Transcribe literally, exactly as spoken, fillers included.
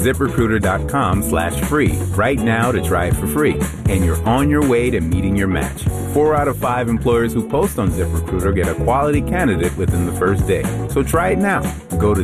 ZipRecruiter.com slash free right now to try it for free. And you're on your way to meeting your match. Four out of five employers who post on ZipRecruiter get a quality candidate within the first day. So try it now. Go to